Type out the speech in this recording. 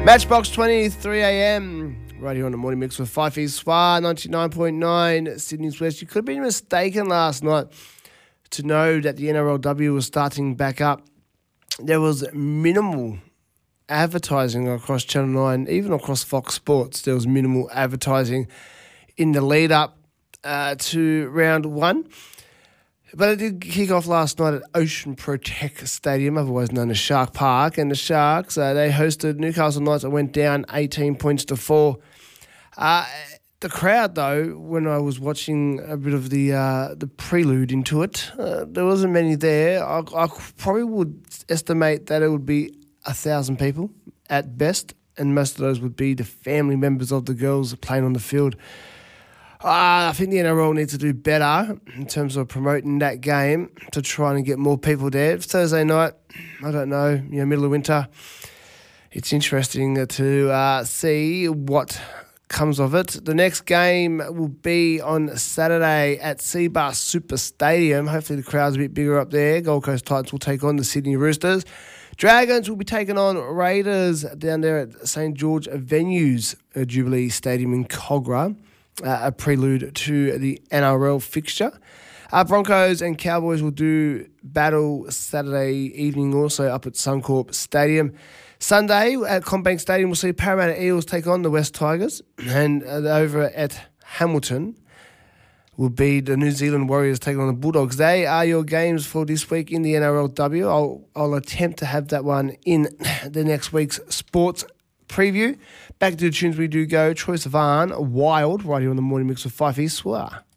Matchbox 23 a.m. right here on the Morning Mix with Fifey Swar, 99.9 Sydney's West. You could have been mistaken last night to know that the NRLW was starting back up. There was minimal advertising across Channel 9, even across Fox Sports. There was minimal advertising in the lead up to round one. But it did kick off last night at Ocean Protect Stadium, otherwise known as Shark Park. And the Sharks, they hosted Newcastle Knights that went down 18 points to 4. The crowd, though, when I was watching a bit of the prelude into it, there wasn't many there. I probably would estimate that it would be 1,000 people at best, and most of those would be the family members of the girls playing on the field. I think the NRL needs to do better in terms of promoting that game to try and get more people there. Thursday night, I don't know, middle of winter. It's interesting to see what comes of it. The next game will be on Saturday at Seabus Super Stadium. Hopefully the crowd's a bit bigger up there. Gold Coast Titans will take on the Sydney Roosters. Dragons will be taking on Raiders down there at St. George Venues, Jubilee Stadium in Cogra. A prelude to the NRL fixture. Broncos and Cowboys will do battle Saturday evening also up at Suncorp Stadium. Sunday at CommBank Stadium we'll see Parramatta Eels take on the West Tigers, and over at Hamilton will be the New Zealand Warriors taking on the Bulldogs. They are your games for this week in the NRLW. I'll attempt to have that one in the next week's sports preview. Back to the tunes we do go. Troye Sivan, Wild, right here on the Morning Mix with Fifey Swar.